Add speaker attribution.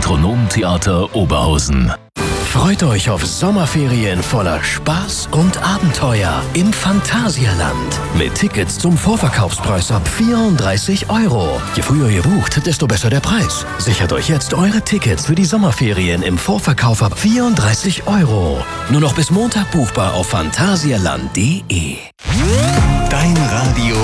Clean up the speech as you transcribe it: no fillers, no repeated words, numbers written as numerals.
Speaker 1: Metronomentheater Oberhausen.
Speaker 2: Freut euch auf Sommerferien voller Spaß und Abenteuer im Phantasialand. Mit Tickets zum Vorverkaufspreis ab 34 €. Je früher ihr bucht, desto besser der Preis. Sichert euch jetzt eure Tickets für die Sommerferien im Vorverkauf ab 34 €. Nur noch bis Montag buchbar auf phantasialand.de.
Speaker 3: Dein Radio